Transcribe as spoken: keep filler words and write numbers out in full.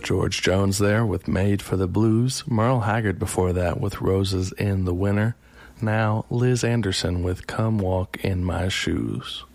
George Jones there with Made for the Blues. Merle Haggard before that with Roses in the Winter. Now Liz Anderson with Come Walk in My Shoes.